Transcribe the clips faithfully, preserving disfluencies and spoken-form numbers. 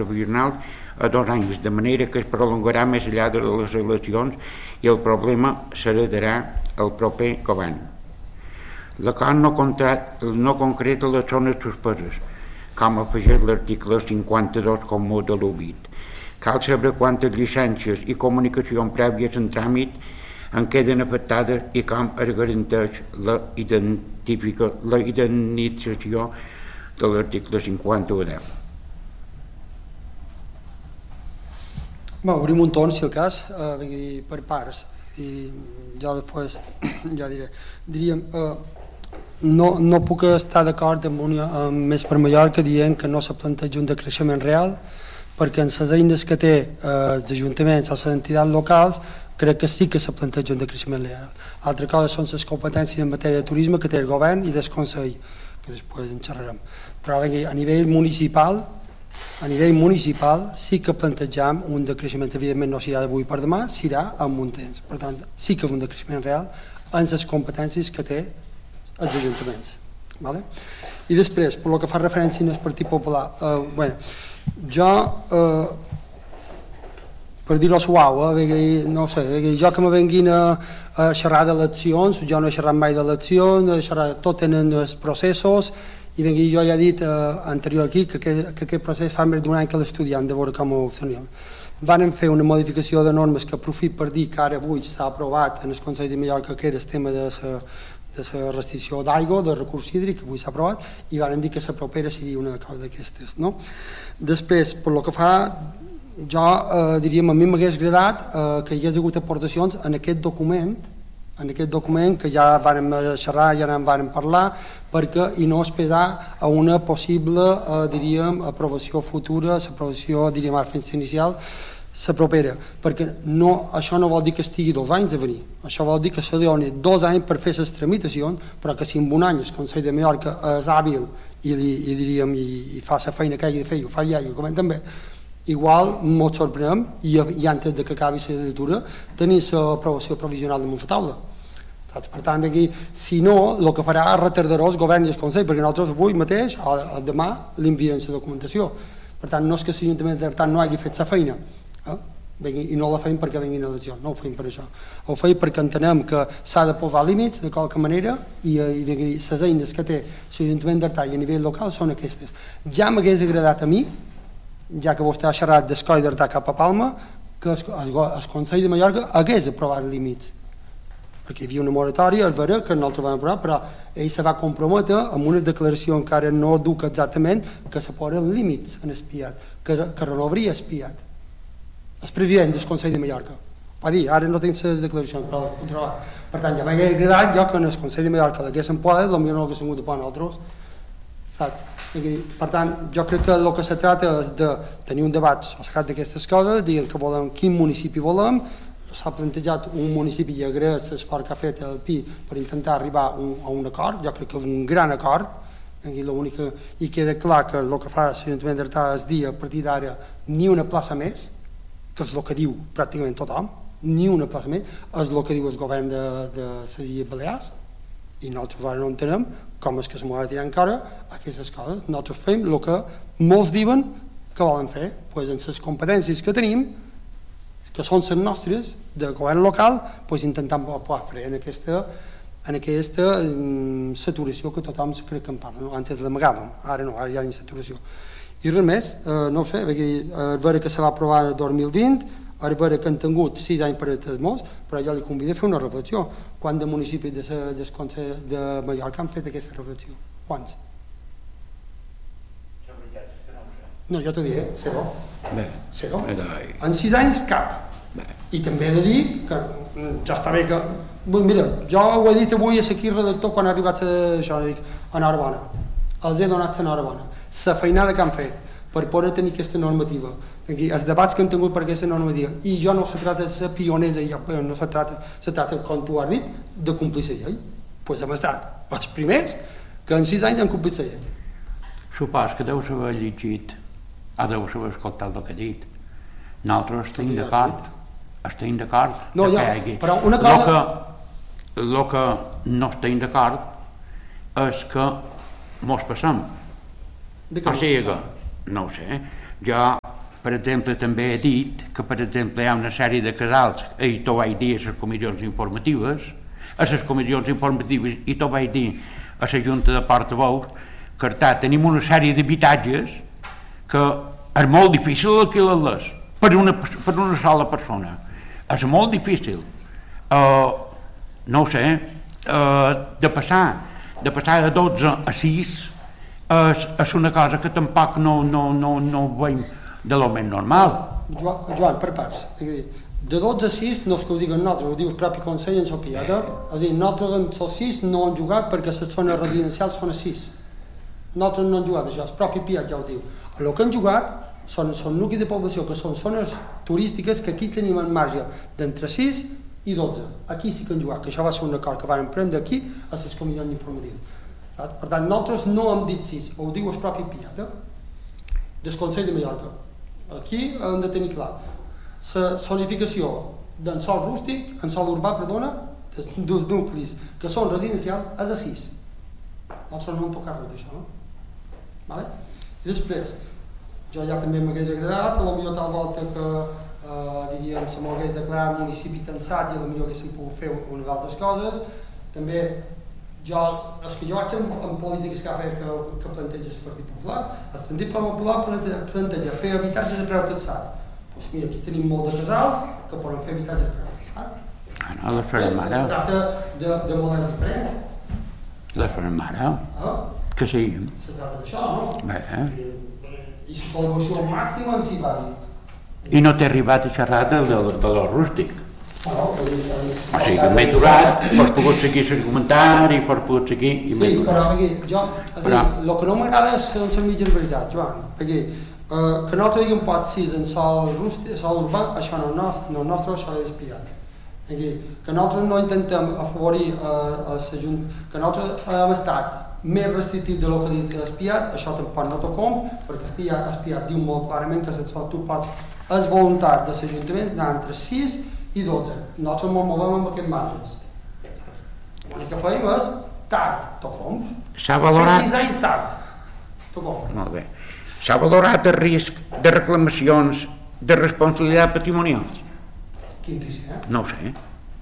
provisionals a dos anys, de manera que es prolongarà més enllà de les eleccions i el problema s'heredarà el proper govern. L'acord no, no concreta les zones suspeses, com afegeix l'article cinquanta-dos coma u de l'U B I T. Cal saber quantes llicències i comunicacions prèvies en tràmit en queden afectades i com es garanteix la, la indemnització de l'article cinquanta-u de deu. Bé, obrim un torn, si el cas, eh, per parts, i jo després ja diré. Diríem, eh, no, no puc estar d'acord amb, una, amb Més per Mallorca dient que no se planteja un decreixement real, perquè en les eines que té eh, els ajuntaments o les entitats locals crec que sí que se planteja un decreixement real. Altra cosa són les competències en matèria de turisme que té el govern i del Consell, que després en xerrarem. Però a nivell municipal, a nivell municipal sí que plantegem un decreixement, evidentment no serà d'avui per demà, serà amb un temps. Per tant, sí que és un decreixement real en les competències que té els ajuntaments. Vale? I després, per el que fa referència al Partit Popular, eh, bueno, jo, eh, per dir-ho suau, eh, no sé, jo que me venguin a, a xerrar d'eleccions, jo no he xerrat mai d'eleccions, no he xerrat, tot tenen els processos, i ben, jo ja he dit eh, anterior aquí que, que, que aquest procés fa més d'un any que l'estudiant de veure com ho obteníem. Varen fer una modificació de normes que aprofit per dir que ara avui s'ha aprovat en el Consell de Mallorca, que era el tema de la de la restricció d'aigua, de recurs hídric, que avui s'ha aprovat, i varen dir que la propera seria una cosa d'aquestes. No? Després, per lo que fa, jo eh, diríem, a mi m'hagués agradat eh, que hi hagués hagut aportacions en aquest document, en aquest document que ja vàrem xerrar, ja en vàrem parlar, perquè i no esperar a una possible, eh, diríem, aprovació futura, l'aprovació, diríem, ara fins inicial, la propera, perquè no, això no vol dir que estigui dos anys a venir, això vol dir que se li doni dos anys per fer les tramitacions, però que si en un any el Consell de Mallorca és hàbil i, li, i, diríem, i, i fa la feina que hagi de fer, i ho fa ja, i ho comenta també, igual ens sorprenem i, i antes de que acabi la legislatura tenir l'aprovació provisional damunt la taula. Per tant, aquí, si no, el que farà és retardar el govern i el Consell, perquè nosaltres avui mateix o demà li enviarem la documentació. Per tant, no és que l'Ajuntament de Artà no hagi fet la feina, eh? I no la feim perquè vinguin eleccions, no ho feim per això. Ho feim perquè entenem que s'ha de posar límits de qualque manera i, i les eines que té l'Ajuntament d'Artà i a nivell local són aquestes. Ja m'hagués agradat a mi, ja que vostè ha xerrat d'Escoi d'Artà cap a Palma, que el Consell de Mallorca hagués aprovat límits, perquè hi havia una moratòria, és vera que nosaltres vam aprovar, però ell se va comprometre amb una declaració encara no duca exactament que se posen límits en espiat, que, que no hauria espiat. El president del Consell de Mallorca va dir, ara no tinc les declaracions, però ho trobar. Per tant, ja m'hauria agradat jo que en el Consell de Mallorca l'haguessin poder, potser no l'haguessin hagut de poder nosaltres, saps? Per tant, jo crec que el que se trata és de tenir un debat associat d'aquestes coses, dient que volem, quin municipi volem, s'ha plantejat un municipi i agraeix l'esforç que ha fet el Pi per intentar arribar un, a un acord, jo crec que és un gran acord, i, que, i queda clar que el que fa l'Ajuntament d'Artà és dir a partir d'ara ni una plaça més, que és el que diu pràcticament tothom, ni una plaça més, és el que diu el govern de, de les Illes Balears, i nosaltres ara no entenem com és que se m'ho ha de tirar encara aquestes coses. Nosaltres fem el que molts diuen que volen fer, doncs en les competències que tenim, que són les nostres, de govern local, doncs intentant poder fer en aquesta, en aquesta um, saturació que tothom crec que en parla. No? Antes l'amagàvem, ara no, ara ja hi ha saturació. I res més, eh, no ho sé, és vera que se va aprovar el dos mil vint, és vera que han tingut sis anys per a tots molts, però jo li convido a fer una reflexió. Quants de municipis de, de, de Mallorca han fet aquesta reflexió? Quants? No, jo t'ho diré, zero. Bé, zero. En sis anys, cap. Bé. I també he de dir que ja està bé que... Mira, jo ho he dit avui a l'equip redactor quan ha arribat això, dic, enhorabona. Els he donat l'enhorabona. La feinada que han fet per poder tenir aquesta normativa, els debats que han tingut per aquesta normativa, i jo no se trata de ser pionesa, no se trata, se trata, com tu has dit, de complir la llei. Doncs hem estat els primers que en sis anys han complit la llei. Supos que deus haver llegit, o deus haver escoltat el que he dit. Nosaltres estem d'acord, estem d'acord no, que jo, hi hagi. Però una cosa... El que, que no estem d'acord és que mos passem. O sigui que, no ho sé, jo per exemple, també he dit que, per exemple, hi ha una sèrie de casals, i t'ho vaig dir a les comissions informatives, a les comissions informatives, i t'ho vaig dir a la Junta de Portaveus, que ara tenim una sèrie d'habitatges que és molt difícil alquilar-les per una, per una sola persona. És molt difícil. Uh, no ho sé, uh, de passar de passar de dotze a sis és, és una cosa que tampoc no, no, no, no ho veiem de lo més normal. Joan, Joan, per parts. De dotze a sis no és que ho diguen nosaltres, ho diu el propi Consell en Sopiada. És a dir, nosaltres amb els sis no hem jugat perquè les zones residencials són a sis. Nosaltres no hem jugat això, el propi Piat ja ho diu. El que hem jugat són, són nuclis de població que són zones turístiques que aquí tenim en marge d'entre sis i dotze. Aquí sí que hem jugat, que això va ser un acord que van prendre aquí a les comissions informatives. Saps? Per tant, nosaltres no hem dit sis, ho diu el propi Piat, eh? del Consell de Mallorca. Aquí hem de tenir clar la zonificació d'en sol rústic, en sol urbà, perdona, dels nuclis que són residencials és a sis. Nosaltres no hem tocat res d'això, no? Vale? I després, jo ja també m'hagués agradat, potser tal volta que Uh, diríem, se m'ho hagués declarat municipi tensat i potser haguéssim pogut fer unes altres coses. També, jo, és que jo vaig en, en polítiques que, fe, que, que planteja el Partit Popular. El Partit Popular planteja fer habitatges a preu taxat. Doncs mira, aquí tenim molt de casals que poden fer habitatges a preu taxat. Ah, no, les farem ara. Es tracta de, de models diferents. Les farem ara. Ah? Que sí. Se tracta d'això, no? Bé. I, i la col·laboració màxima en s'hi va dir. I no t'he arribat a xerrar del valor rústic. No, o sigui que m'he aturat, pots pogut seguir el comentari, pots pogut seguir... I sí, però perquè jo, però... el que no m'agrada són les mitges veritats, Joan, perquè eh, que nosaltres diguem pot sis en sol rústic, sol urbà, això no és nostre, no és nostre, això l'he d'espiar. Que nosaltres no intentem afavorir eh, a l'Ajuntament, que nosaltres hem estat més restrictius de lo que dic espiat, això tampoc no t'ho com, perquè estia espiat diu molt clarament que tu pots és voluntat de l'Ajuntament d'anar entre sis i dotze. Nosaltres ens movem amb aquests marges. L'únic que feim és tard, t'ho com. S'ha valorat... Fet sis anys tard, t'ho com. Molt bé. S'ha valorat el risc de reclamacions de responsabilitat patrimonials? Quin risc, eh? No ho sé.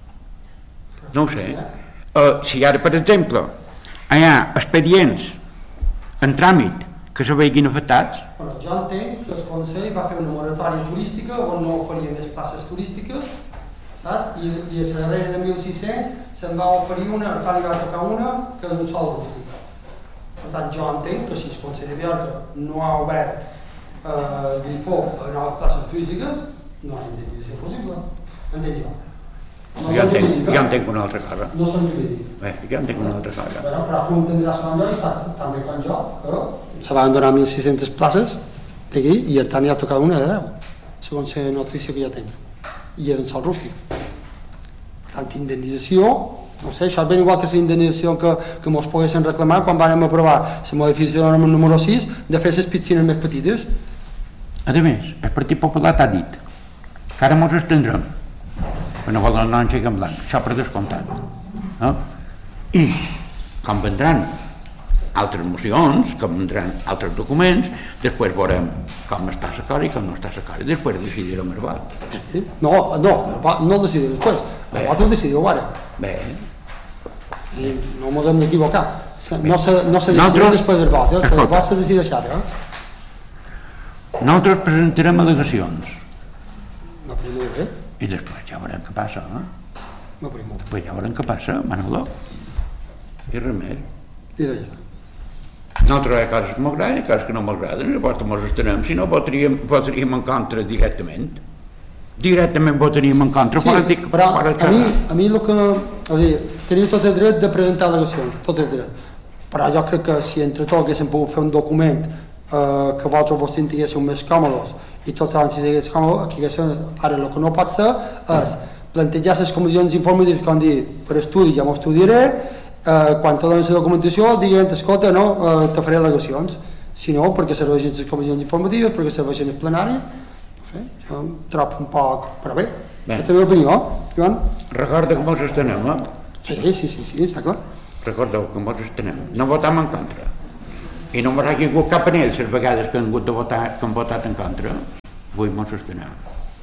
No ho sé. Uh, si ara, per exemple, hi ha expedients en tràmit que se veguin afectats. Bueno, jo entenc que el Consell va fer una moratòria turística on no oferia més places turístiques, saps? I, i a la darrere de mil sis-cents se'n va oferir una, tal i va tocar una, que és un sol rústic. Per tant, jo entenc que si el Consell de Mallorca no ha obert eh, grifó a noves places turístiques, no hi ha indemnització possible. Entenc jo. No jo, entenc, jo entenc una altra cosa. No són jurídics. Bé, jo entenc una altra cosa. Bueno, però tu entendràs com jo i també com jo, que se van donar mil sis-centes places aquí i el tant hi ha tocat una de deu, segons la notícia que jo tinc. I és un sol rústic. Per tant, indemnització, no sé, això és ben igual que la indemnització que, que mos poguessin reclamar quan vam aprovar la modificació número sis de fer les piscines més petites. A més, el Partit Popular t'ha dit que ara mos estendrem, que no volen anar en xec en blanc, això per descomptat. No? I com vendran altres mocions, com vendran altres documents, després veurem com està l'acord i com no està l'acord, i després decidirem el vot. No, no, no decidirem després, el vot el decidiu ara. Bé. I no ens hem d'equivocar, no se, no se decidirà després del vot, el vot se decideix ara. Nosaltres presentarem al·legacions. No, però molt bé. I després ja veurem què passa, no? No, però molt bé. Després ja veurem què passa, Manolo. I res més. I ja està. Nosaltres hi ha coses que m'agraden i coses que no m'agraden, llavors ens estenem, si no votaríem, votaríem en contra directament. Directament votaríem en contra. Sí, dic, però a mi, a mi el que... És a dir, teniu tot el dret de presentar al·legacions, tot el dret. Però jo crec que si entre tots haguéssim pogut fer un document eh, que vosaltres vos tinguéssiu més còmodes i tots abans si hagués còmodes, aquí haguéssim... Ara el que no pot ser és plantejar les comissions informatives com dir, per estudi ja m'ho estudiaré, eh, quan te donen la documentació diguent, escolta, no, eh, te faré al·legacions, si no, perquè serveixen les comissions informatives, perquè serveixen els plenaris, no sé, jo em trobo un poc, però bé, aquesta és la meva opinió, Joan. Recorda que mos estenem, eh? Sí, sí, sí, sí, està clar. Recordeu que mos estenem, no votam en contra, i no m'ha hagut cap en ells les vegades que han hagut de votar, que han votat en contra. avui m'ho sostenem.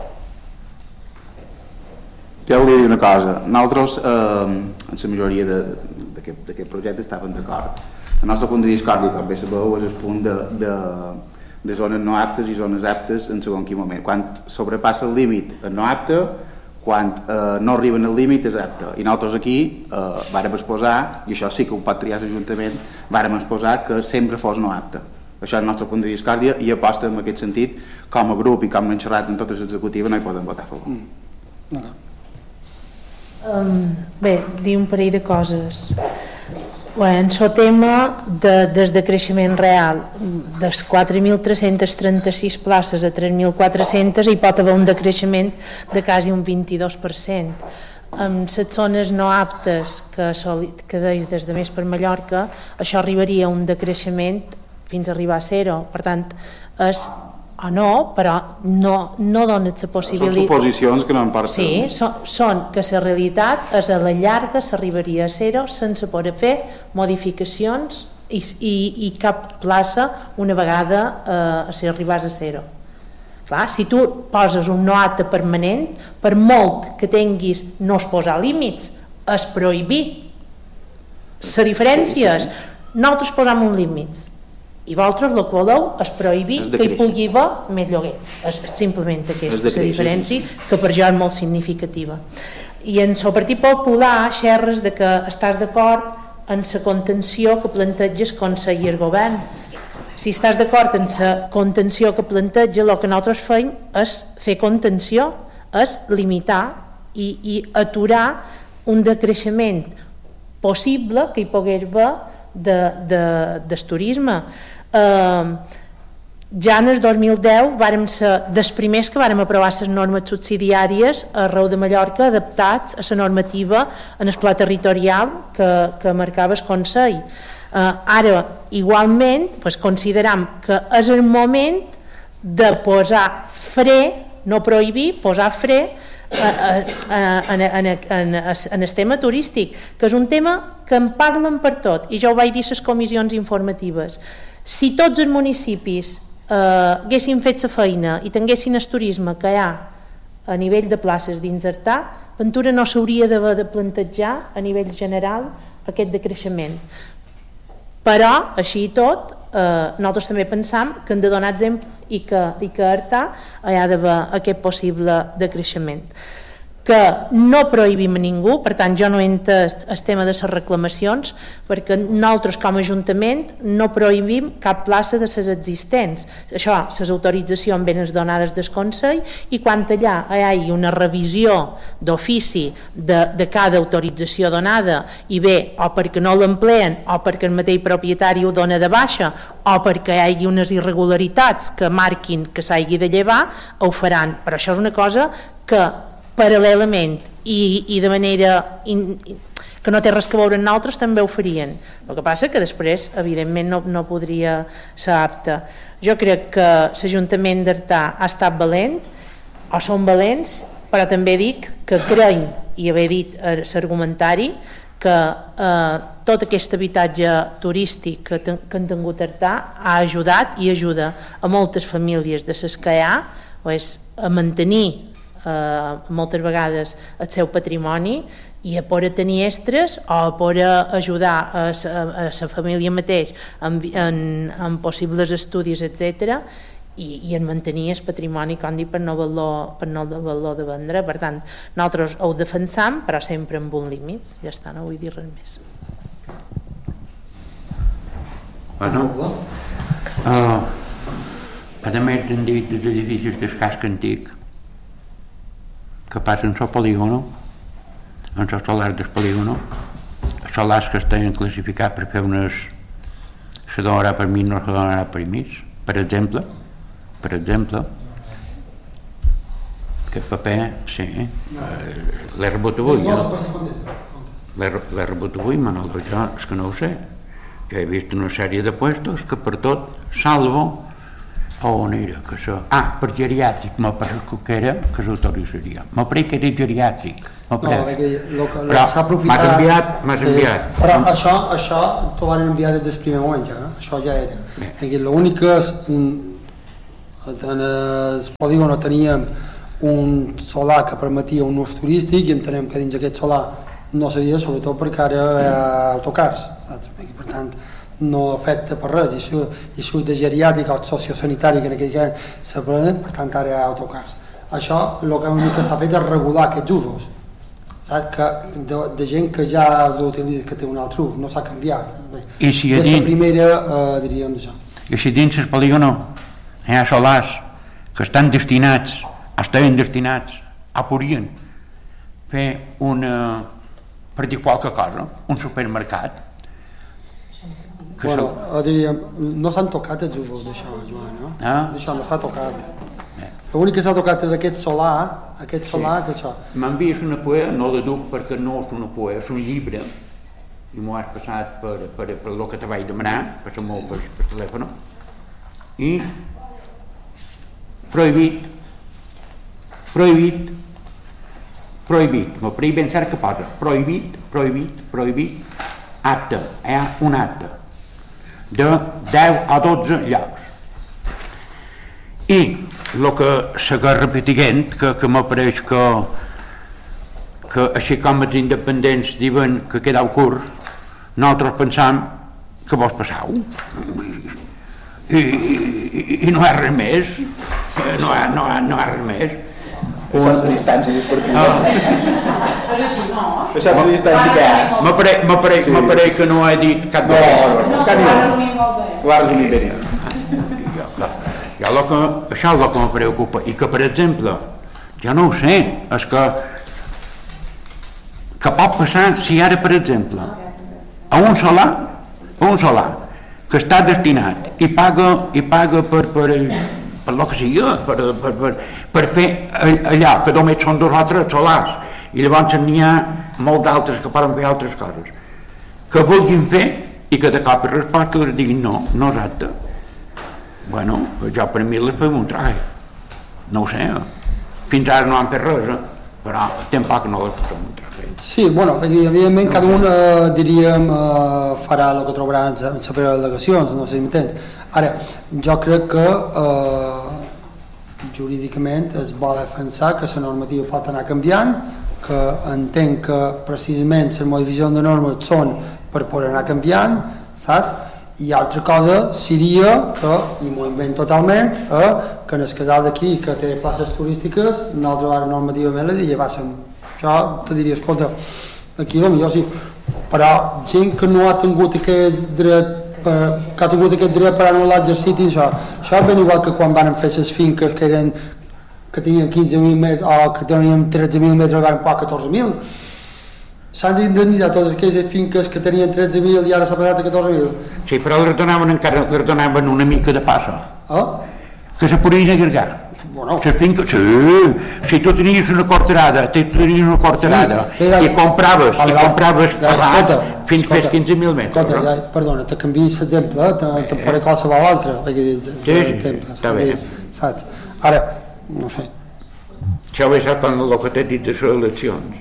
Ja volia dir una cosa. Nosaltres, eh, en la majoria d'aquest projecte, estàvem d'acord. El nostre punt de discòrdia, com bé sabeu, és el punt de, de, de zones no aptes i zones aptes en segon quin moment. Quan sobrepassa el límit és no apte, quan eh, no arriben al límit és apte. I nosaltres aquí eh, vàrem exposar, i això sí que ho pot triar l'Ajuntament, vàrem exposar que sempre fos no apte. Això és el nostre punt de discòrdia i aposta en aquest sentit, com a grup i com hem xerrat en tota l'executiva, no hi podem votar a favor. Mm. Um, bé, dir un parell de coses. Bueno, en el tema de, del decreixement real, de quatre mil tres-cents trenta-sis places a tres mil quatre-cents hi pot haver un decreixement de quasi un vint-i-dos per cent. En les zones no aptes que, que deis des de més per Mallorca, això arribaria a un decreixement fins a arribar a zero. Per tant, és o no, però no, no dona la possibilitat... Són suposicions que no en part... Sí, són, són que la realitat és a la llarga s'arribaria a zero sense poder fer modificacions i, i, i cap plaça una vegada eh, si arribàs a zero. Clar, si tu poses un no apte permanent, per molt que tinguis no es posar límits, es prohibir. La diferència és, nosaltres posam un límits, i vosaltres el que voleu és prohibir que hi pugui haver més lloguer. És simplement aquesta la diferència, que per jo és molt significativa. I en el Partit Popular xerres de que estàs d'acord en la contenció que planteges Consell i el govern. Si estàs d'acord en la contenció que planteja, el que nosaltres fem és fer contenció, és limitar i, i aturar un decreixement possible que hi pogués haver de, de, del turisme. Uh, ja en el dos mil deu vàrem ser dels primers que vàrem aprovar les normes subsidiàries arreu de Mallorca adaptats a la normativa en el pla territorial que, que marcava el Consell. Uh, ara, igualment, pues, consideram que és el moment de posar fre, no prohibir, posar fre en, en, en, en el tema turístic, que és un tema que en parlen per tot, i ja ho vaig dir a les comissions informatives. Si tots els municipis eh, haguessin fet la feina i tinguessin el turisme que hi ha a nivell de places d'insertar, Ventura no s'hauria d'haver de plantejar a nivell general aquest decreixement. Però, així i tot, eh, nosaltres també pensam que hem de donar exemple i que, i que a Artà hi ha d'haver aquest possible decreixement. Que no prohibim a ningú, per tant jo no he entès el tema de les reclamacions, perquè nosaltres com a Ajuntament no prohibim cap plaça de les existents. Això, les autoritzacions venen donades del Consell, i quan allà hi hagi una revisió d'ofici de, de cada autorització donada, i bé, o perquè no l'empleen, o perquè el mateix propietari ho dona de baixa, o perquè hi hagi unes irregularitats que marquin que s'hagi de llevar, ho faran. Però això és una cosa que paral·lelament i, i de manera in, que no té res que veure amb nosaltres també ho farien. El que passa que després evidentment no, no podria ser apte. Jo crec que l'Ajuntament d'Artà ha estat valent, o són valents, però també dic que creiem, i haver dit l'argumentari, que eh, tot aquest habitatge turístic que, ten, que han tingut Artà ha ajudat i ajuda a moltes famílies de les que hi ha pues, a mantenir Uh, moltes vegades el seu patrimoni i a poder tenir extras o a poder ajudar a la família mateix en, en, en possibles estudis, etcètera, i, i en mantenir el patrimoni, com dic, per no valor, per no valor de vendre. Per tant, nosaltres ho defensam, però sempre amb uns límits. Ja està, no vull dir res més. Bueno, uh, a més hem dit dels edificis del casc antic que passen al polígono, en els solars del polígono, els solars que estan classificats per fer unes se donarà per mi, no se donarà per mi, per exemple, per exemple, aquest paper, sí, eh, l'he rebut avui, no? L'he rebut avui, Manol, jo és que no ho sé, jo he vist una sèrie de puestos que per tot, salvo a on era, que so... ah, per geriàtric, me pareix que era que s'autoritzaria, me pareix que era geriàtric, me pareix. No, que lo, lo s'ha aprofitat... M'has enviat, m'has sí, enviat. Però això, això t'ho van enviar des del primer moment, ja, eh? Això ja era. L'únic que és, En el polígon teníem un solar que permetia un ús turístic i entenem que dins aquest solar no seria, sobretot perquè ara hi ha autocars, saps? I per tant no afecta per res, i això, i això de geriàtrica o sociosanitari que en aquell cas s'aprenen, per tant ara hi ha autocars. Això el que únic que s'ha fet és regular aquests usos, saps? Que de, de gent que ja l'utilitza, que té un altre ús, no s'ha canviat. Bé, I si de dins, la primera, eh, diríem això. I si dins el polígon hi ha solars que estan destinats, estaven destinats a podrien fer una, per dir qualque cosa, un supermercat. Bueno, so... diríem, no s'han tocat els usos d'això, Joan, no? Ah? D'això no s'ha tocat. Eh. L'únic que s'ha tocat és aquest solar, aquest solar, sí. Que això. M'envies una poema, no la duc perquè no és una poema, és un llibre, i m'ho has passat per, per, per el que te vaig demanar, passa-m'ho per, per telèfon, i prohibit, prohibit, prohibit, no prohibit pensar que posa, prohibit, prohibit, prohibit, acte, hi ha un acte de deu a dotze llocs. I el que segueix repetint, que, que m'apareix que, que així com els independents diuen que quedau curt, nosaltres pensam que vos passau. I, i, i no hi ha res més, no hi ha, no hi ha, no hi ha res més. Això és la distància esportiva. Això és la distància que hi ha. M'apareix que no he dit cap de res. No, no, cap de res. Tu has resumit bé. Ja, lo que, això és el que me preocupa. I que, per exemple, jo no ho sé, és que que pot passar si ara, per exemple, a un solar, a un solar, que està destinat i paga, i paga per, per, per el que sigui, per, per, per, per fer allà, que només són dos o tres solars, i llavors n'hi ha molt d'altres que poden fer altres coses, que vulguin fer i que de cop i resposta els diguin no, no exacte. Bueno, jo per mi les fem un traje, no ho sé, fins ara no han fet res, però tampoc no les fem un traje. Sí, bueno, evidentment cada un, eh, diríem, eh, farà el que trobarà en les delegacions, no sé si m'entens. Ara, jo crec que eh, jurídicament es vol defensar que la normativa pot anar canviant, que entenc que precisament les modificacions de normes són per poder anar canviant, saps? I altra cosa seria que, i m'ho invento totalment, eh, que en el casal d'aquí que té places turístiques nosaltres ara normativament les llevàssim. Jo te diria, escolta, aquí potser sí, però gent que no ha tingut aquest dret per, que ha tingut aquest dret per anul·lar l'exercit, això, això és ben igual que quan van fer les finques que eren que tenien quinze mil metres o que tenien tretze mil metres i van pagar catorze mil. S'han d'indemnitzar totes aquelles finques que tenien tretze mil i ara s'ha passat a catorze mil. Sí, però els donaven encara els donaven una mica de passa. Eh? Que se podien agregar. Bueno. Les finques, sí, si tu tenies una corterada, tu tenies una corterada sí, i compraves, i compraves ferrat fins a fer quinze mil metres. Escolta, ja, perdona, te canviï l'exemple, te, te faré qualsevol altre. Sí, està bé. Saps? Ara, no sé. Això és com el que t'he dit de les eleccions.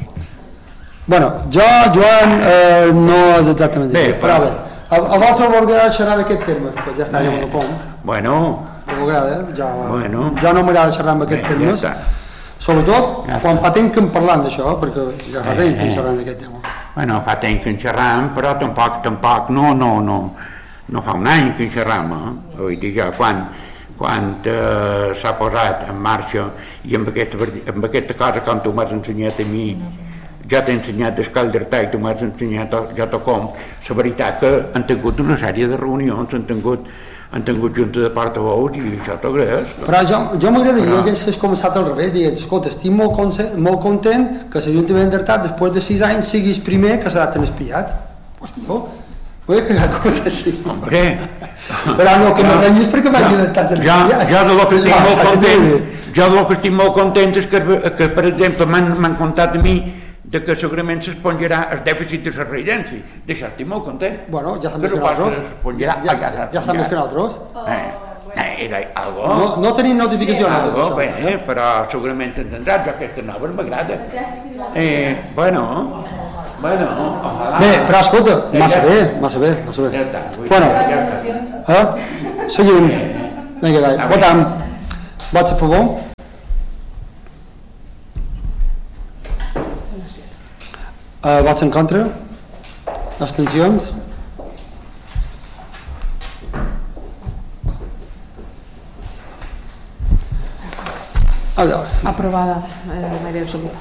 Bueno, jo, Joan, eh, no és exactament bé, però bé, a, a vosaltres vos agrada xerrar d'aquest terme, pues ja està, ja m'ho com. Bueno. M'ho agrada, ja, bueno. Ja no m'agrada xerrar amb aquest terme, ja sobretot ja quan fa temps que em parlant d'això, perquè ja fa temps que em xerram d'aquest tema. Bueno, fa temps que en xerram, però tampoc, tampoc, no, no, no, no fa un any que en xerram, eh? Vull dir, jo, quan, quan eh, s'ha posat en marxa i amb aquesta, amb aquesta cosa com tu m'has ensenyat a mi, ja t'he ensenyat d'escaldertar i tu m'has ensenyat ja to com, la veritat que han tingut una sèrie de reunions, han tingut, han tingut junta de portaveus i això t'agraeix. Però jo, jo m'agradaria però... que s'hagués començat al revés, digués, escolta, estic molt, content, molt content que l'Ajuntament d'Artat després de sis anys siguis primer que s'ha tan espiat. Hòstia, vull que hi ha coses així. Hombre! Però no, que m'arrenyis perquè m'hagi d'estat tan espiat. Jo de lo que estic molt content, jo de lo que estic molt content és que, que per exemple, m'han contat a mi de que segurament s'esponjarà el dèficit de la residència. D'això estic molt content. Bueno, ja s'ha més que nosaltres. Ja, ja, ja, ja s'ha més que nosaltres. Eh, era algo... No, no tenim notificació. Algo, bé, eh, però segurament entendràs, jo aquesta nova m'agrada. Eh, bueno, bueno, ojalà... Bé, però escolta, massa bé, massa bé, massa bé. Ja està. Bueno, eh? Seguim. Vinga, votam. Vots a favor? Uh, vots en contra? Abstencions? Aprovada, eh, mayoría absoluta.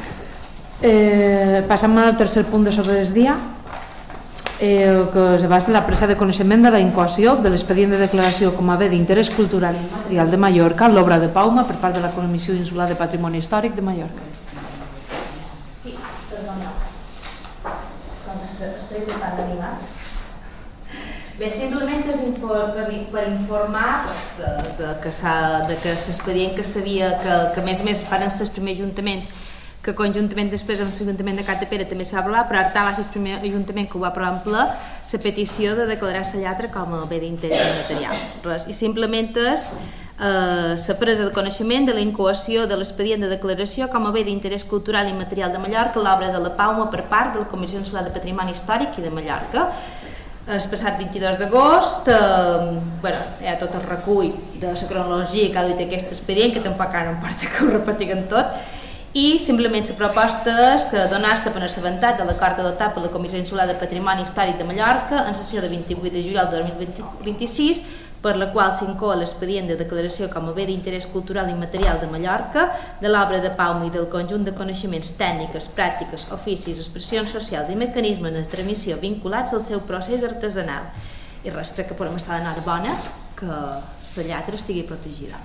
Eh, passem al tercer punt de sobre el dia, eh, que es basa en la presa de coneixement de la incoació de l'expedient de declaració com a bé d'interès cultural i material de Mallorca, l'obra de Pauma, per part de la Comissió Insular de Patrimoni Històric de Mallorca. Sí, perdona. Com que estic tan animat. Bé, simplement és infor, per informar de, de que l'expedient que sabia que, que a més a més van ser el primer ajuntament que conjuntament després amb l'Ajuntament de Capdepera també s'ha parlat, però Artà va ser el primer ajuntament que ho va aprovar en ple la petició de declarar la llatra com a bé d'interès immaterial. Res, i simplement és eh, la presa de coneixement de la incoació de l'expedient de declaració com a bé d'interès cultural i material de Mallorca, l'obra de la Pauma per part de la Comissió Insular de Patrimoni Històric i de Mallorca. El passat vint-i-dos d'agost eh, bueno, hi ha tot el recull de la cronologia que ha dut aquest expedient, que tampoc ara no importa que ho repetiguen tot, i simplement la proposta és que donar-se per assabentat de l'acord adoptat per la Comissió Insular de Patrimoni Històric de Mallorca en sessió de vint-i-vuit de juliol de dos mil vint-i-sis, per la qual s'incoa l'expedient de declaració com a bé d'interès cultural i material de Mallorca de l'obra de Pauma i del conjunt de coneixements tècniques, pràctiques, oficis, expressions socials i mecanismes de transmissió vinculats al seu procés artesanal. I res, crec que podem estar d'enhorabona que la lletra estigui protegida.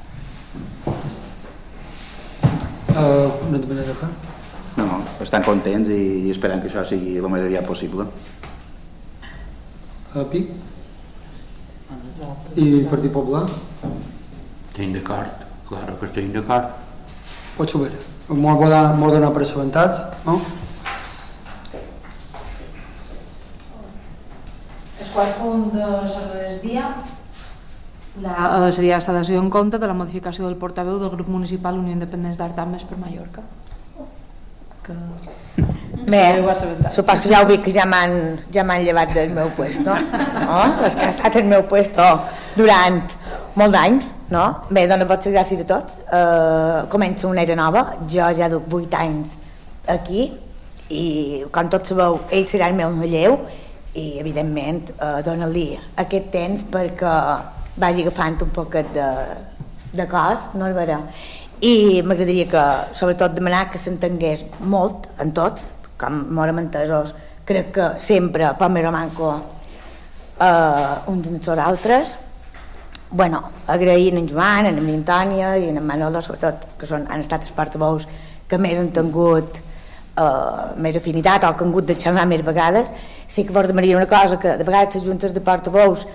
Uh, no et veig clar? No, no, estan contents i esperem que això sigui el més aviat possible. Uh, Pic? I Partit Popular? Estic d'acord, claro que estic d'acord. Pots saber. Molt donar per assabentats, no? El quart punt de sobre el dia la, eh, seria la dació en compte de la modificació del portaveu del grup municipal Unió Independents d'Artà Més per Mallorca. Que... Bé, supos que ja ho dic que ja m'han ja m'han llevat del meu puesto, no? És que ha estat el meu puesto durant molts anys, no? Bé, dono moltes gràcies a tots. Uh, començo una era nova, jo ja duc vuit anys aquí i, com tots sabeu, ell serà el meu relleu i, evidentment, uh, dona-li aquest temps perquè vagi agafant un poquet de, de cos, no és vera? I m'agradaria que, sobretot, demanar que s'entengués molt en tots, com m'haurem entesos, crec que sempre, per mi manco eh, uns amb els altres. Bueno, agrair a en Joan, a en Antònia i a en Manolo, sobretot, que són, han estat els portaveus que més han tingut eh, més afinitat o que han hagut de xerrar més vegades. Sí que vos demanaria una cosa, que de vegades les juntes de portaveus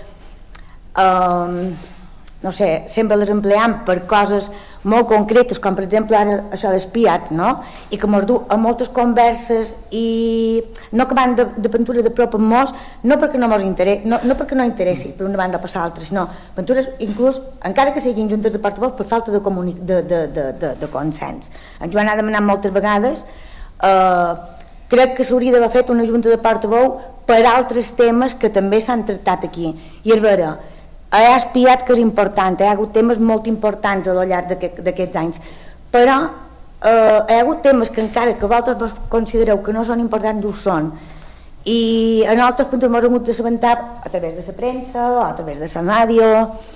eh, no sé, sempre les empleam per coses molt concretes, com per exemple ara això d'espiat, no? I que mos du a moltes converses i no que van de, de aventura de prop amb mos, no perquè no mos interessi, no, no perquè no interessi per una banda passar a l'altra, sinó aventures inclús, encara que siguin juntes de portaveus, per falta de, de, de, de, de, de consens. En Joan ha demanat moltes vegades, eh, crec que s'hauria d'haver fet una junta de portaveu per altres temes que també s'han tractat aquí. I és vera, he espiat que és important, hi ha hagut temes molt importants al llarg d'aquests anys, però eh, hi ha hagut temes que encara que vosaltres vos considereu que no són importants, ho són, i en altres punts m'ho hem hagut d'assabentar a través de la premsa o a través de la ràdio,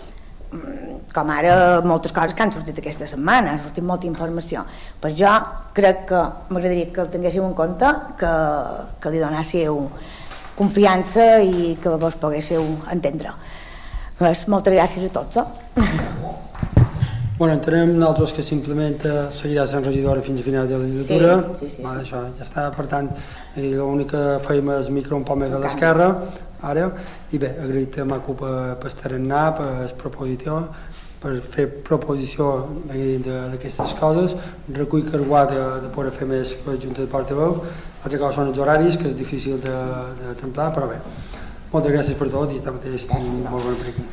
com ara moltes coses que han sortit aquesta setmana, ha sortit molta informació. Per jo crec que m'agradaria que el tinguéssiu en compte, que, que li donéssiu confiança i que vos poguéssiu entendre. Pues, moltes gràcies a tots. Eh? Bueno, entenem nosaltres que simplement seguirà sent regidora fins a final de la legislatura. Sí, sí, sí, vale, sí. Això ja està, per tant, l'únic que fèiem és micro un poc més a l'esquerra, ara, i bé, agraït a Macu per, per estar-ne, per la proposició, per fer proposició d'aquestes coses, recull carguà de, de poder fer més que la Junta de Portaveus. L'altra cosa són els horaris, que és difícil de, de templar, però bé. Moltes gràcies per tot i tanmateix tenim molt bon per aquí.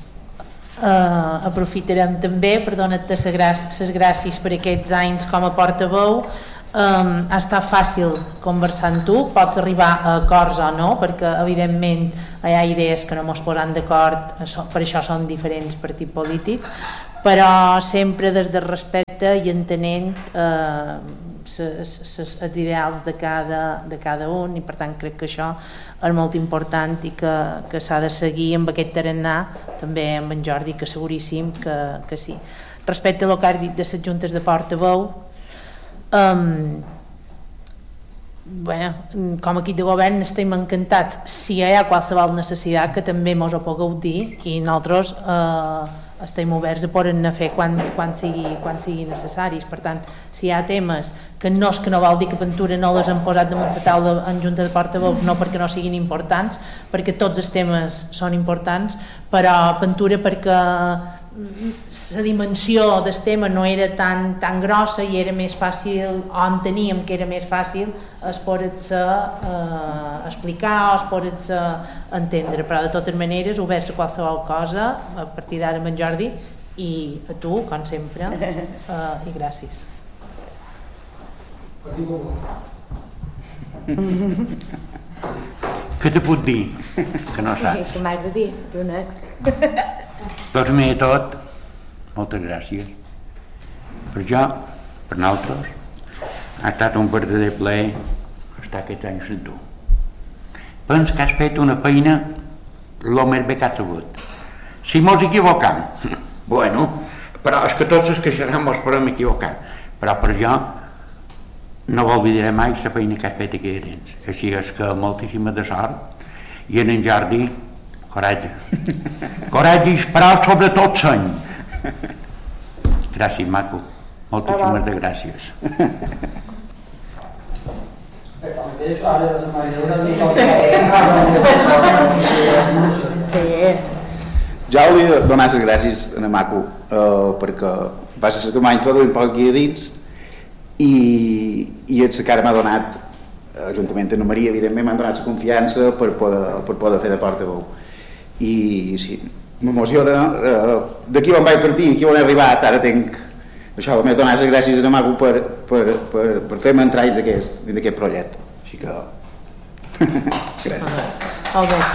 Uh, aprofitarem també per donar-te les gràcies per aquests anys com a portaveu. Um, ha estat fàcil conversar amb tu, pots arribar a acords o no, perquè evidentment hi ha idees que no ens posaran d'acord, per això són diferents partits polítics, però sempre des del respecte i entenent eh, els ideals de cada, de cada un, i per tant crec que això és molt important i que, que s'ha de seguir amb aquest tarannà, també amb en Jordi, que seguríssim que, que sí. Respecte al que has dit de les juntes de portaveu, um, bueno, com a equip de govern estem encantats si hi ha qualsevol necessitat que també mos ho pugueu dir, i nosaltres eh, estem oberts a poder-ne fer quan, quan, sigui, quan sigui necessaris. Per tant, si hi ha temes que no és que no vol dir que Ventura no les han posat damunt la taula en junta de portaveus, no perquè no siguin importants, perquè tots els temes són importants, però Ventura perquè la dimensió del tema no era tan, tan grossa i era més fàcil, o enteníem que era més fàcil es poder-se eh, explicar o es poder-se entendre, però de totes maneres oberts a qualsevol cosa a partir d'ara amb en Jordi, i a tu, com sempre, eh, i gràcies. Què te puc dir? Que no saps. Què m'has de dir, Jonet? Doncs primer de tot, moltes gràcies. Per jo, per nosaltres, ha estat un verdader plaer estar aquests anys amb tu. Penso que has fet una feina el més bé que has sabut. Si mos equivocam, bueno, però és que tots els que xerram mos podem equivocar, però per jo no m'oblidaré mai la feina que has fet aquí dins. Així és que moltíssima de sort, i en en Jordi, coratge. Coratge i esperar sobretot seny. Gràcies, maco. Moltíssimes de gràcies. Jo volia donar les gràcies a en Maco eh, perquè va ser que m'ha introduït un poc aquí a dins i, i és que ara m'ha donat, juntament amb Maria, evidentment, m'han donat la confiança per poder, per poder fer de portaveu. I sí, m'emociona, eh, d'aquí on vaig partir, aquí on he arribat, ara tinc això, m'he donat les gràcies a Maco per, per, per, per fer-me entrar dins aquest, dins aquest projecte. Així que... gràcies. Molt bé.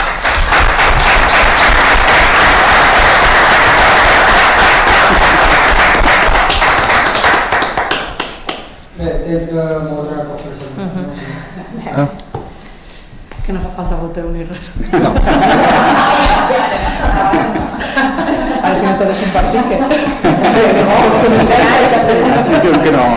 Bé, tinc que moderar com president. Que no fa falta voteu ni res. No. Ara si no te deixen partir, què? Que no.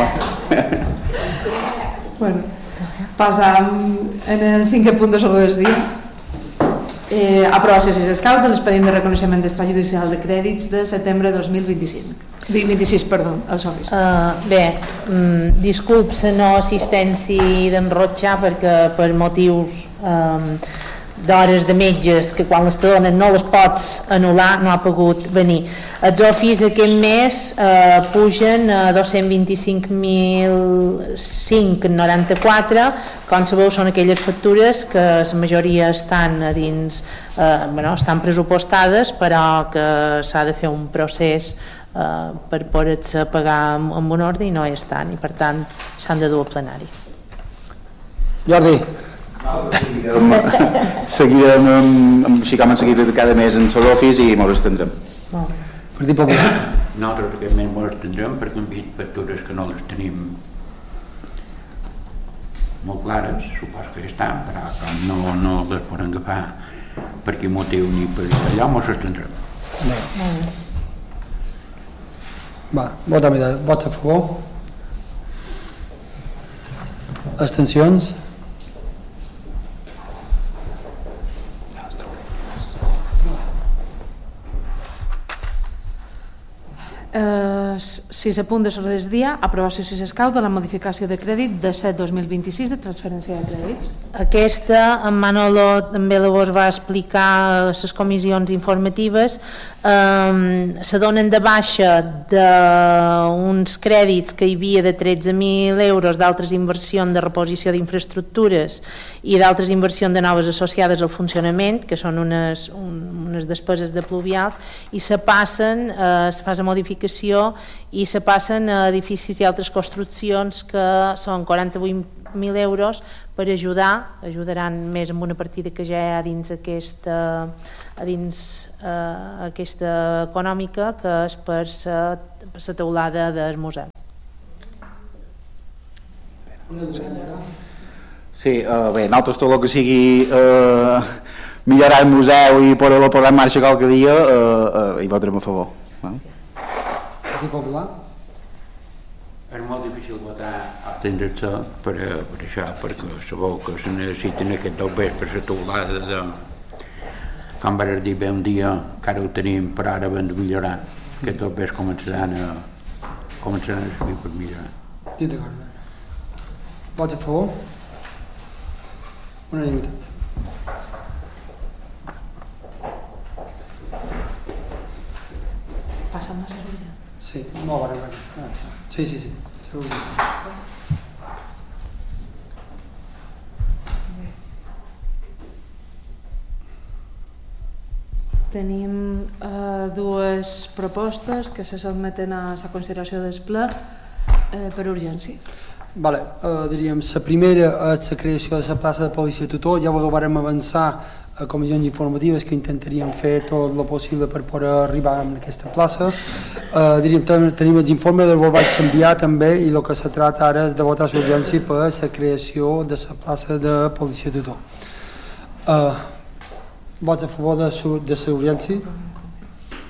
Bueno, passam en el cinquè punt de l'ordre del dia. Eh, aprovació, si s'escau, de l'expedient de reconeixement extrajudicial de crèdits de setembre de dos mil vint-i-cinc. vint-i-sis, perdó, els ofis. Uh, bé, um, disculps la no assistència d'en Rotxà perquè per motius um, d'hores de metges que quan les te donen no les pots anul·lar, no ha pogut venir. Els ofis aquest mes eh, pugen a dos-cents vint-i-cinc mil cinc coma noranta-quatre. Com sabeu, són aquelles factures que la majoria estan a dins, eh, bueno, estan pressupostades, però que s'ha de fer un procés eh, per poder-se pagar amb, amb un ordre i no és tant, i per tant s'han de dur al plenari. Jordi. Seguirem, seguirem amb, amb, així com hem seguit cada mes en el office i ens estendrem. Partit Popular. Nosaltres aquest mes ens estendrem perquè hem vist factures que no les tenim molt clares, supos que estan, però com no, no les podem agafar per quin motiu ni per allò, ens estendrem. Va, vota a mida, vots a favor. Abstencions. Eh, sisè punt de l'ordre del dia, aprovació si s'escau de la modificació de crèdit de set dos mil vint-i-sis de transferència de crèdits. Aquesta, en Manolo també vos va explicar a les comissions informatives, eh, se donen de baixa d'uns crèdits que hi havia de tretze mil euros d'altres inversions de reposició d'infraestructures i d'altres inversions de noves associades al funcionament, que són unes, un, unes despeses de pluvials, i se passen, eh, se fa la modificació i se passen a edificis i altres construccions que són quaranta-vuit mil euros per ajudar, ajudaran més amb una partida que ja hi ha dins aquesta, a dins eh, aquesta econòmica, que és per la teulada del museu. Sí, uh, bé, nosaltres tot el que sigui uh, millorar el museu i poder-lo posar en marxa qualque dia, uh, uh, hi votarem a favor. Eh? Partit Popular? És molt difícil votar abstenir-se per, per això, perquè sabeu que se necessiten aquests bombers per la teulada de... Com vas dir bé un dia, que ara ho tenim, però ara hem de millorar. Aquests bombers començaran a, començaran a servir per millorar. Estic d'acord. Vots a favor? Unanimitat. Passa amb la seguretat. Sí, no, vale, vale. Sí, sí, sí. Seguretat. Tenim eh, dues propostes que se sotmeten a la consideració del ple eh, per urgència. Vale, eh, diríem, la primera és la creació de la plaça de policia tutor. Ja ho vam avançar a comissions informatives que intentaríem fer tot el possible per poder arribar a aquesta plaça. Eh, diríem, tenim els informes, els vaig enviar també, i el que se trata ara és de votar l'urgència per la creació de la plaça de policia tutor. Eh, vots a favor de l'urgència?